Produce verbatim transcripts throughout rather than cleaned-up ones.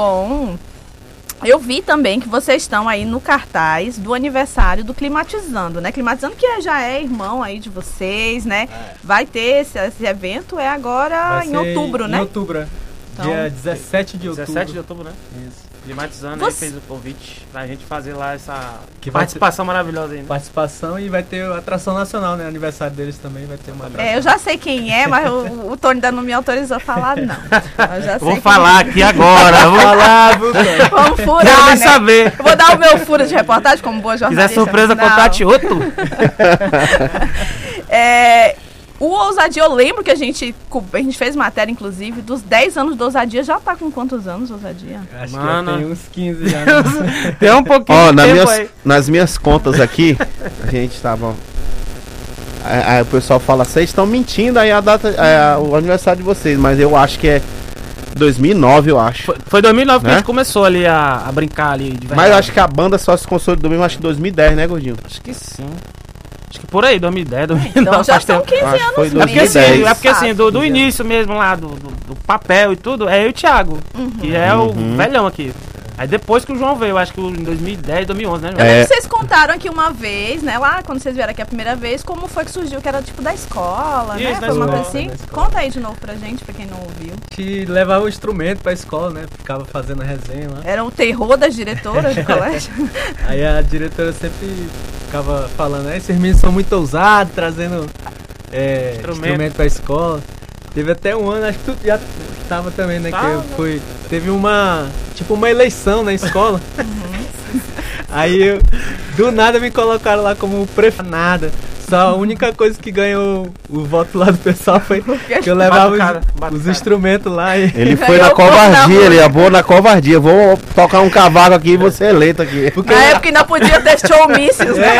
bom. Eu vi também que vocês estão aí no cartaz do aniversário do Climatizando, né? Climatizando que já é irmão aí de vocês, né? É. Vai ter esse, esse evento, é agora em outubro, né? Em outubro, é. Então, dia dezessete de outubro. dezessete de outubro, né? Isso. Climatizando Você... aí fez o convite pra gente fazer lá essa que participação ter... maravilhosa aí, né? Participação e vai ter atração nacional, né? Aniversário deles também vai ter uma atração. É, eu já sei quem é, mas o, o Tony ainda não me autorizou a falar, não. Eu já sei vou falar é. aqui agora, vou falar, vou... Vamos furar, quero nem né? saber. Eu vou dar o meu furo de reportagem como boa jornalista. Se quiser surpresa, contate outro. é... O Ousadia, eu lembro que a gente, a gente fez matéria, inclusive, dos dez anos do Ousadia. Já tá com quantos anos, Ousadia? Acho Mano, que tem uns quinze já. Né? Tem um pouquinho Ó, de na tempo minhas, aí. nas minhas contas aqui, a gente tava... Aí, aí o pessoal fala, vocês estão mentindo aí a data, é, o aniversário de vocês, mas eu acho que é dois mil e nove, eu acho. Foi, foi dois mil e nove, né? Que a gente Né? começou ali a, a brincar ali. De Mas eu acho que a banda só se consolidou mesmo, acho que em dois mil e dez, né, Gordinho? Acho que sim. Acho que por aí, dois mil e dez, dois mil e nove. Então já faz são tempo. quinze Acho que foi anos dois É porque mil e assim, dez. é porque assim, do, do Exato. início mesmo lá, do, do, do papel e tudo, é eu e o Thiago, Uhum. que é Uhum. o velhão aqui. Aí depois que o João veio, acho que em dois mil e dez, dois mil e onze, né, João? Eu É. lembro que vocês contaram aqui uma vez, né? Lá quando vocês vieram aqui a primeira vez, como foi que surgiu, que era tipo da escola, Isso, né? da Foi uma coisa escola, assim? da escola. Conta aí de novo pra gente, pra quem não ouviu. A gente levava o instrumento pra escola, né? Ficava fazendo resenha lá. Era o terror das diretoras do colégio. Aí a diretora sempre ficava falando, ah, esses meninos são muito ousados, trazendo é, Instrumento. instrumento pra escola. Teve até um ano, acho que tu já tava também, né? Tava. Que eu fui, teve uma, tipo uma eleição na escola. Aí eu, do nada me colocaram lá como prefeito, nada. Só a única coisa que ganhou o voto lá do pessoal foi que eu levava Bate o cara, os, bate o os cara. instrumentos lá e... Ele foi Eu na vou covardia, na- ele abou na covardia. Vou tocar um cavaco aqui e você eleito aqui. Porque Na época ainda podia ter showmícios, né?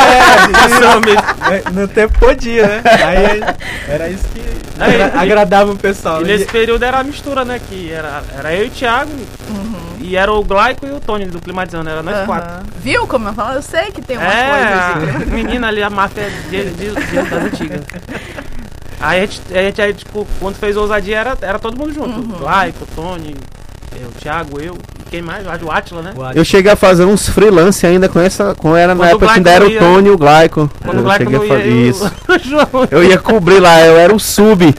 É, é, no tempo podia, né? Aí era isso que Aí, agra- e- agradava o pessoal. E nesse período era a mistura, né? Que era, era eu e o Thiago, e era o Glaico e o Tony do Climatizando, era nós Aham. quatro. Viu como eu falo? Eu sei que tem umas É, coisas a de... menina ali, a marca é de, de, de, das antigas. Aí a gente, a gente aí, tipo, quando fez Ousadia era, era todo mundo junto. Uhum. O Glaico, o Tony, eu, o Thiago, eu, e quem mais? O Átila, né? Eu cheguei a fazer uns freelance ainda com essa. Com era na Quando o época que ainda Glaico era não o ia- Tony e o Glaico. Quando eu o Glaico cheguei não a ia, fazer eu- isso. o João... Eu ia cobrir lá, eu era o sub.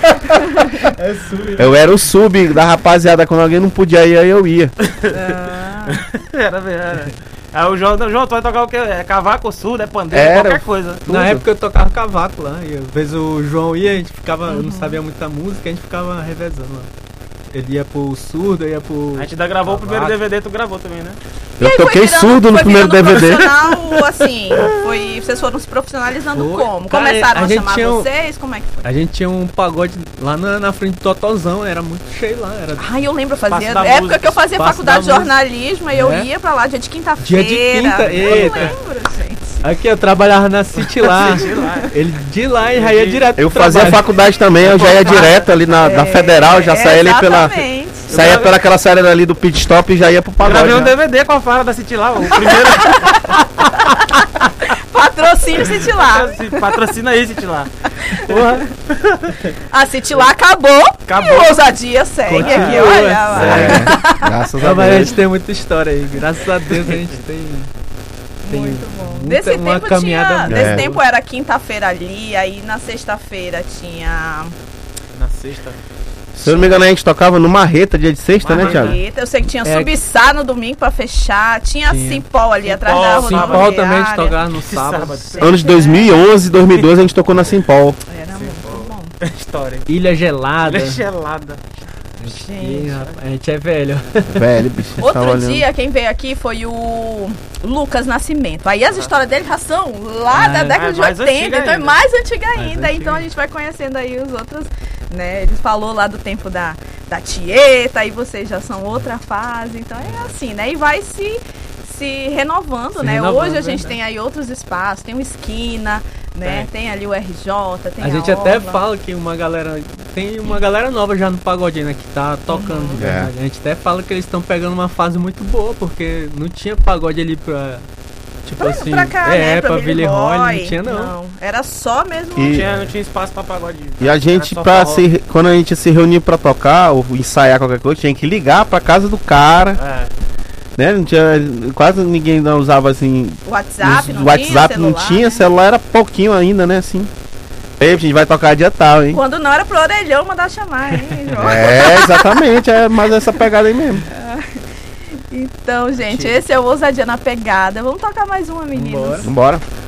É sub. Eu era o sub da rapaziada. Quando alguém não podia ir, aí eu ia. Ah, Era, era. Aí o João, João, tu vai tocar o quê? É cavaco, surdo, é pandeiro, Era. qualquer coisa. Na época eu tocava cavaco lá, e às vezes o João ia, a gente ficava, eu não sabia muita música, a gente ficava revezando lá. Ele ia pro surdo, eu ia pro... A gente ainda gravou o primeiro cavaco. D V D, tu gravou também, né? E aí Eu foi toquei virando- surdo no foi primeiro D virando V D. profissional, assim, foi, vocês foram se profissionalizando Foi. como? Cara, Começaram a a, gente chamar tinha um- vocês? Como é que foi? A gente tinha um pagode lá na, na frente do Totozão, era muito cheio lá, era Ai, eu lembro, eu fazia. Espaço da Época música, que eu fazia Espaço faculdade de da música. jornalismo, e eu É. ia pra lá dia de quinta-feira. Dia de quinta, eu eita. lembro, gente. Aqui eu trabalhava na City lá, City lá. ele de lá e já ia direto Eu pro fazia trabalho. faculdade também, eu já ia direto ali na, na Federal, já saía ali pela. Exatamente. Saía pela aquela saída ali do pit stop e já ia pro pagode. Gravei um já. D V D com a fala da City lá, o primeiro. Patrocínio City lá. Patrocina aí, City lá. Porra. A City lá acabou. Acabou. E o Ousadia segue aqui, Continua, olha lá. É, graças a Não, mas a Deus. gente tem muita história aí, graças a Deus a gente tem... tem Muito bom. muita- Desse uma tempo caminhada tinha. boa. Desse É. tempo era quinta-feira ali, aí na sexta-feira tinha. Na sexta. Se eu não me engano, a gente tocava no Marreta, dia de sexta, né, Marreta. Thiago? Eita, eu sei que tinha É. Subsá no domingo pra fechar. Tinha, Tinha. Simpol ali Simpol, atrás da rua. Simpol Simpol também a gente tocava no Esse sábado. sábado. Anos de dois mil e onze, dois mil e doze, a gente tocou na Simpol. Era muito bom. História. Ilha Gelada. Ilha gelada. Gente. Ih, rapaz, a gente é velho. Velho, bicho. tava Outro olhando. dia, quem veio aqui foi o Lucas Nascimento. Aí as histórias dele já são lá Ah, da década é de mais oitenta, antiga então é ainda. mais antiga Mais ainda. antiga. Então a gente vai conhecendo aí os outros, né? Ele falou lá do tempo da, da Tieta, aí vocês já são outra fase. Então é assim, né? E vai se, se renovando, Se né? renovando, Hoje a gente verdade. tem aí outros espaços, tem o Esquina, né? Tem ali o R J, tem a A gente até Orla. fala que uma galera. Tem uma galera nova já no pagode, né? Que tá tocando de verdade. A gente até fala que eles estão pegando uma fase muito boa, porque não tinha pagode ali pra. tipo pra, assim, pra cá, é, né? pra Billy Holly, Boy. não tinha não. Não, era só mesmo. E- Não tinha, não tinha espaço pra pagode. E a gente, Era só pra forró. se, quando a gente se reunia pra tocar ou ensaiar qualquer coisa, tinha que ligar pra casa do cara, É. né? Não tinha, quase ninguém não usava assim. WhatsApp, os- não WhatsApp tinha não celular, tinha, né? celular era pouquinho ainda, né? Assim. Ei, a gente vai tocar dia tal, hein? Quando não era pro orelhão mandar chamar, hein, João? É, exatamente, é mais essa pegada aí mesmo. Então, gente, esse é o Ousadia na Pegada. Vamos tocar mais uma, meninos. Bora. Vambora.